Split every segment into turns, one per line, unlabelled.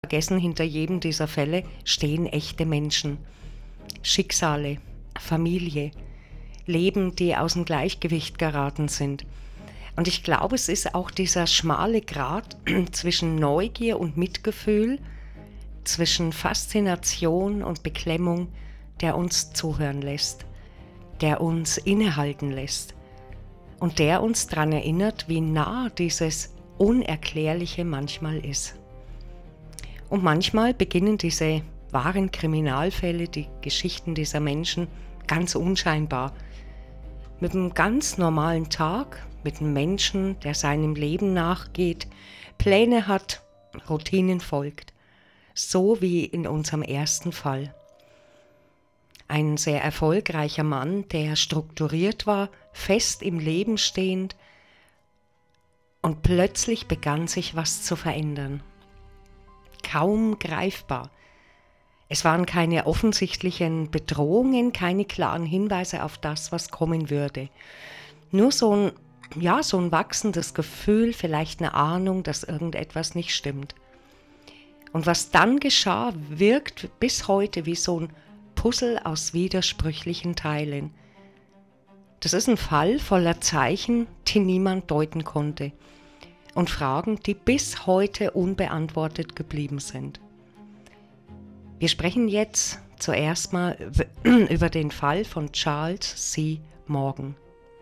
Vergessen, hinter jedem dieser Fälle stehen echte Menschen, Schicksale, Familie, Leben, die aus dem Gleichgewicht geraten sind. Und ich glaube, es ist auch dieser schmale Grat zwischen Neugier und Mitgefühl, zwischen Faszination und Beklemmung, der uns zuhören lässt, der uns innehalten lässt und der uns daran erinnert, wie nah dieses Unerklärliche manchmal ist. Und manchmal beginnen diese wahren Kriminalfälle, die Geschichten dieser Menschen, ganz unscheinbar. Mit einem ganz normalen Tag, mit einem Menschen, der seinem Leben nachgeht, Pläne hat, Routinen folgt. So wie in unserem ersten Fall. Ein sehr erfolgreicher Mann, der strukturiert war, fest im Leben stehend, und plötzlich begann sich was zu verändern. Kaum greifbar. Es waren keine offensichtlichen Bedrohungen, keine klaren Hinweise auf das, was kommen würde. Nur so ein wachsendes Gefühl, vielleicht eine Ahnung, dass irgendetwas nicht stimmt. Und was dann geschah, wirkt bis heute wie so ein Puzzle aus widersprüchlichen Teilen. Das ist ein Fall voller Zeichen, die niemand deuten konnte. Und Fragen, die bis heute unbeantwortet geblieben sind. Wir sprechen jetzt zuerst mal über den Fall von Charles C. Morgan.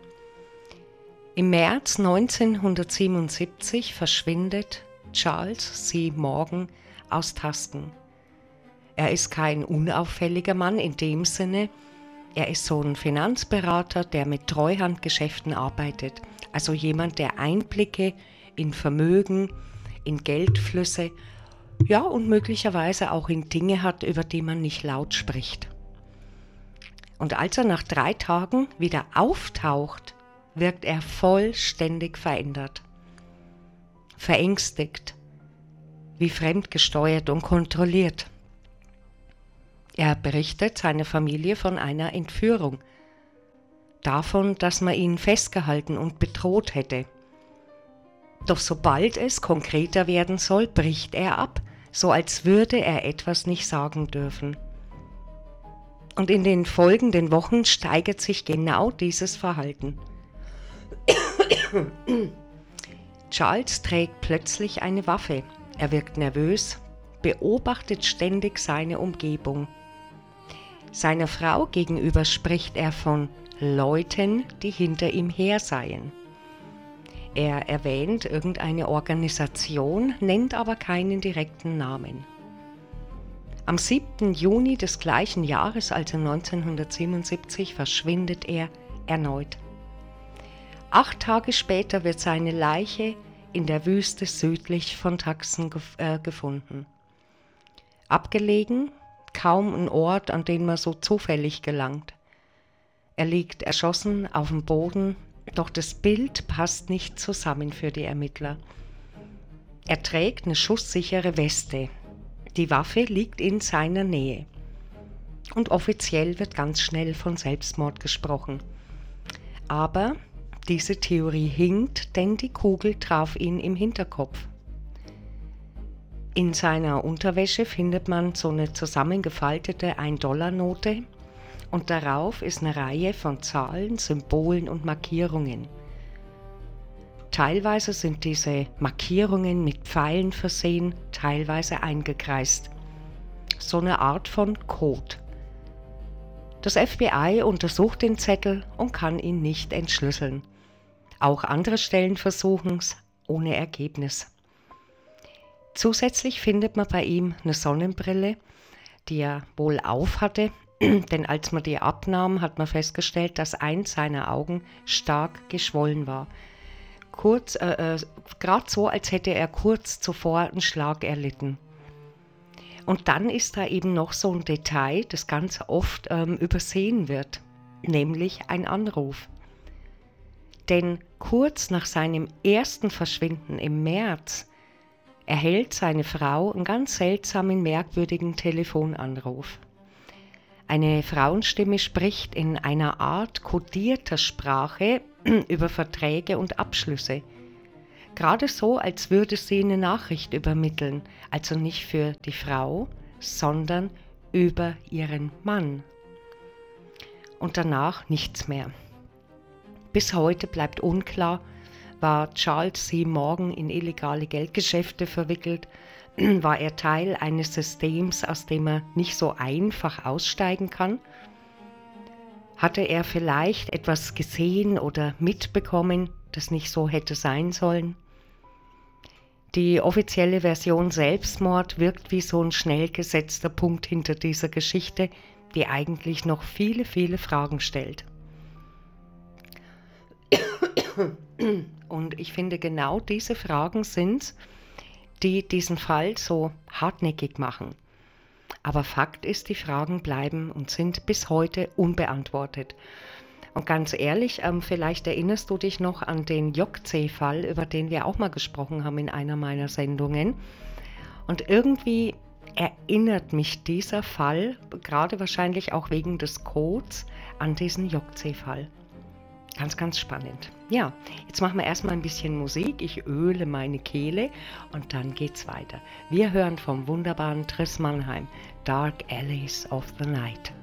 Im März 1977 verschwindet Charles C. Morgan aus Tusken. Er ist kein unauffälliger Mann in dem Sinne, er ist so ein Finanzberater, der mit Treuhandgeschäften arbeitet, also jemand, der Einblicke in Vermögen, in Geldflüsse, ja und möglicherweise auch in Dinge hat, über die man nicht laut spricht. Und als er nach 3 Tagen wieder auftaucht, wirkt er vollständig verändert, verängstigt, wie fremdgesteuert und kontrolliert. Er berichtet seiner Familie von einer Entführung, davon, dass man ihn festgehalten und bedroht hätte. Doch sobald es konkreter werden soll, bricht er ab, so als würde er etwas nicht sagen dürfen. Und in den folgenden Wochen steigert sich genau dieses Verhalten. Charles trägt plötzlich eine Waffe. Er wirkt nervös, beobachtet ständig seine Umgebung. Seiner Frau gegenüber spricht er von Leuten, die hinter ihm her seien. Er erwähnt irgendeine Organisation, nennt aber keinen direkten Namen. Am 7. Juni des gleichen Jahres, also 1977, verschwindet er erneut. 8 Tage später wird seine Leiche in der Wüste südlich von Tucson gefunden. Abgelegen, kaum ein Ort, an den man so zufällig gelangt. Er liegt erschossen auf dem Boden, doch das Bild passt nicht zusammen für die Ermittler. Er trägt eine schusssichere Weste. Die Waffe liegt in seiner Nähe. Und offiziell wird ganz schnell von Selbstmord gesprochen. Aber diese Theorie hinkt, denn die Kugel traf ihn im Hinterkopf. In seiner Unterwäsche findet man so eine zusammengefaltete 1-Dollar-Note und darauf ist eine Reihe von Zahlen, Symbolen und Markierungen. Teilweise sind diese Markierungen mit Pfeilen versehen, teilweise eingekreist. So eine Art von Code. Das FBI untersucht den Zettel und kann ihn nicht entschlüsseln. Auch andere Stellen versuchen es, ohne Ergebnis. Zusätzlich findet man bei ihm eine Sonnenbrille, die er wohl aufhatte, denn als man die abnahm, hat man festgestellt, dass eins seiner Augen stark geschwollen war. Gerade so, als hätte er kurz zuvor einen Schlag erlitten. Und dann ist da eben noch so ein Detail, das ganz oft übersehen wird, nämlich ein Anruf. Denn kurz nach seinem ersten Verschwinden im März erhält seine Frau einen ganz seltsamen, merkwürdigen Telefonanruf. Eine Frauenstimme spricht in einer Art kodierter Sprache über Verträge und Abschlüsse. Gerade so, als würde sie eine Nachricht übermitteln, also nicht für die Frau, sondern über ihren Mann. Und danach nichts mehr. Bis heute bleibt unklar, war Charles C. Morgan in illegale Geldgeschäfte verwickelt? War er Teil eines Systems, aus dem er nicht so einfach aussteigen kann? Hatte er vielleicht etwas gesehen oder mitbekommen, das nicht so hätte sein sollen? Die offizielle Version Selbstmord wirkt wie so ein schnell gesetzter Punkt hinter dieser Geschichte, die eigentlich noch viele, viele Fragen stellt. Und ich finde, genau diese Fragen sind, die diesen Fall so hartnäckig machen. Aber Fakt ist, die Fragen bleiben und sind bis heute unbeantwortet. Und ganz ehrlich, vielleicht erinnerst du dich noch an den Jokce-Fall, über den wir auch mal gesprochen haben in einer meiner Sendungen. Und irgendwie erinnert mich dieser Fall, gerade wahrscheinlich auch wegen des Codes, an diesen Jokce-Fall. Ganz, ganz spannend. Ja, jetzt machen wir erstmal ein bisschen Musik. Ich öle meine Kehle und dann geht's weiter. Wir hören vom wunderbaren Triss Mannheim, Dark Alleys of the Night.